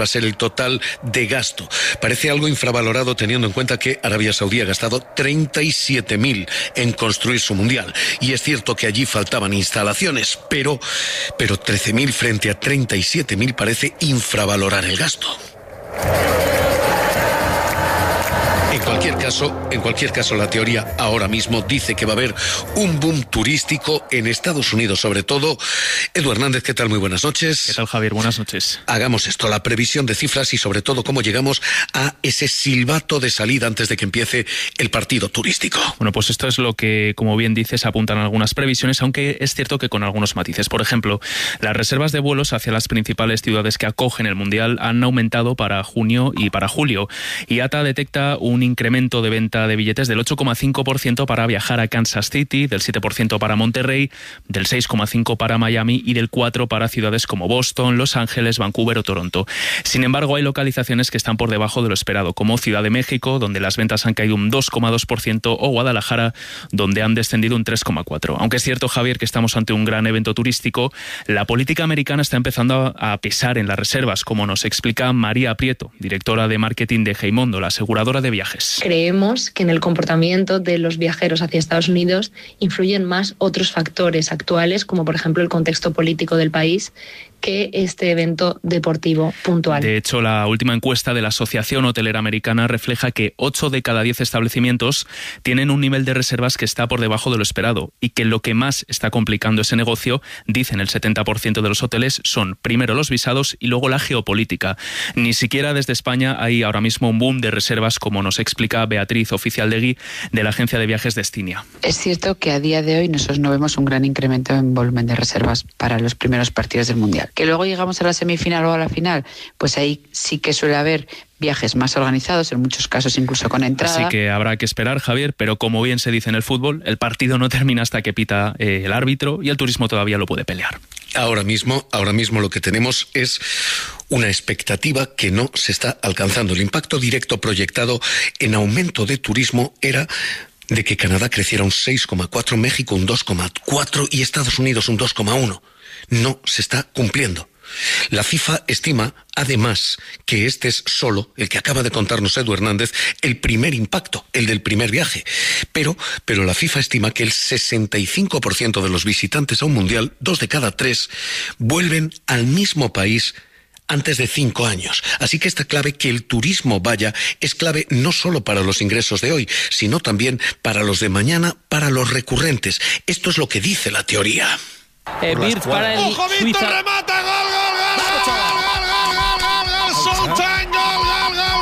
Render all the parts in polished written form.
va a ser el total de gasto. Parece algo infravalorado teniendo en cuenta que Arabia Saudí ha gastado 37.000 en construir su mundial. Y es cierto que allí faltaban instalaciones, pero 13.000 frente a 37.000 parece infravalorar el gasto. En cualquier caso, la teoría ahora mismo dice que va a haber un boom turístico en Estados Unidos, sobre todo. Edu Hernández, ¿qué tal? Muy buenas noches. ¿Qué tal, Javier? Buenas noches. Hagamos esto, la previsión de cifras y sobre todo cómo llegamos a ese silbato de salida antes de que empiece el partido turístico. Bueno, pues esto es lo que, como bien dices, apuntan algunas previsiones, aunque es cierto que con algunos matices. Por ejemplo, las reservas de vuelos hacia las principales ciudades que acogen el Mundial han aumentado para junio y para julio. IATA detecta un incremento de venta de billetes del 8,5% para viajar a Kansas City, del 7% para Monterrey, del 6,5% para Miami y del 4% para ciudades como Boston, Los Ángeles, Vancouver o Toronto. Sin embargo, hay localizaciones que están por debajo de lo esperado, como Ciudad de México, donde las ventas han caído un 2,2%, o Guadalajara, donde han descendido un 3,4%. Aunque es cierto, Javier, que estamos ante un gran evento turístico, la política americana está empezando a pesar en las reservas, como nos explica María Prieto, directora de marketing de Geimondo, la aseguradora de viajes. Creemos que en el comportamiento de los viajeros hacia Estados Unidos influyen más otros factores actuales, como por ejemplo el contexto político del país, que este evento deportivo puntual. De hecho, la última encuesta de la Asociación Hotelera Americana refleja que 8 de cada 10 establecimientos tienen un nivel de reservas que está por debajo de lo esperado y que lo que más está complicando ese negocio, dicen el 70% de los hoteles, son primero los visados y luego la geopolítica. Ni siquiera desde España hay ahora mismo un boom de reservas, como nos explica Beatriz Oficialdegui de la agencia de viajes Destinia. Es cierto que a día de hoy nosotros no vemos un gran incremento en volumen de reservas para los primeros partidos del Mundial. Que luego llegamos a la semifinal o a la final, pues ahí sí que suele haber viajes más organizados, en muchos casos incluso con entrada. Así que habrá que esperar, Javier, pero como bien se dice en el fútbol, el partido no termina hasta que pita el árbitro y el turismo todavía lo puede pelear. Ahora mismo lo que tenemos es una expectativa que no se está alcanzando. El impacto directo proyectado en aumento de turismo era de que Canadá creciera un 6,4%, México un 2,4% y Estados Unidos un 2,1%. No se está cumpliendo. La FIFA estima, además, que este es solo, el que acaba de contarnos Edu Hernández, el primer impacto, el del primer viaje. Pero la FIFA estima que el 65% de los visitantes a un mundial, 2 de cada 3, vuelven al mismo país antes de 5 años. Así que esta clave, que el turismo vaya, es clave no solo para los ingresos de hoy, sino también para los de mañana, para los recurrentes. Esto es lo que dice la teoría. Bird para el ¡Ojo, Víctor! Suiza. ¡Remata! ¡Gol, gol, gol! ¡Gol! ¡Sultan! ¡Gol, gol, gol,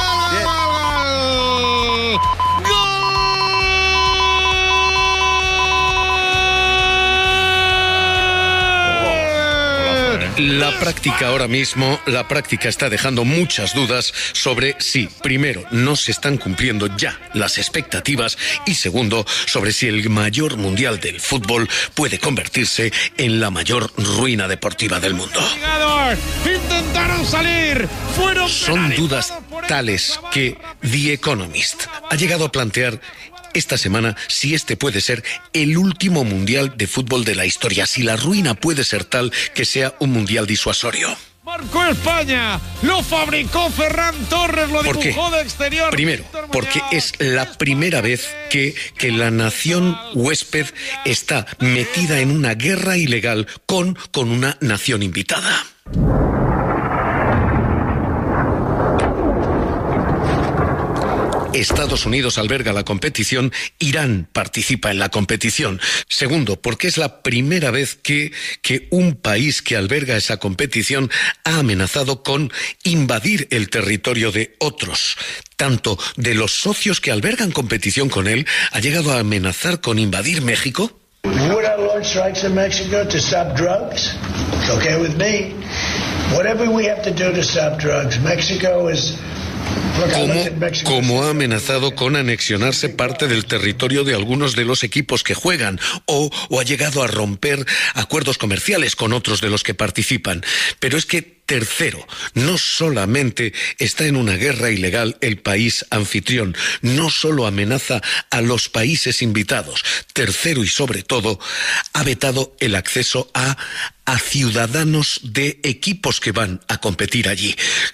La práctica está dejando muchas dudas sobre si, primero, no se están cumpliendo ya las expectativas y, segundo, sobre si el mayor mundial del fútbol puede convertirse en la mayor ruina deportiva del mundo. Intentaron salir, fueron Son dudas tales que The Economist ha llegado a plantear esta semana si este puede ser el último mundial de fútbol de la historia, si la ruina puede ser tal que sea un mundial disuasorio. Marcó España, lo fabricó Ferran Torres, lo dibujó de exterior. Primero, porque es la primera vez que la nación huésped está metida en una guerra ilegal con una nación invitada. Estados Unidos alberga la competición, Irán participa en la competición. Segundo, porque es la primera vez que un país que alberga esa competición ha amenazado con invadir el territorio de otros. Tanto de los socios que albergan competición con él, ha llegado a amenazar con invadir México. Would I launch strikes in Mexico to stop drugs? It's okay with me. Whatever we have to do to stop drugs, Mexico is... Como ha amenazado con anexionarse parte del territorio de algunos de los equipos que juegan o ha llegado a romper acuerdos comerciales con otros de los que participan. Pero es que, tercero, no solamente está en una guerra ilegal el país anfitrión, no solo amenaza a los países invitados. Tercero y sobre todo, ha vetado el acceso a ciudadanos de equipos que van a competir allí.